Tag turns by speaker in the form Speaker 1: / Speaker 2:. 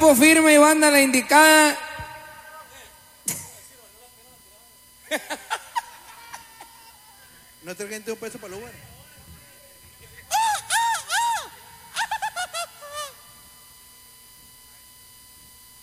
Speaker 1: grupo firme y banda La Indicada.
Speaker 2: No te gente un peso para los buenos.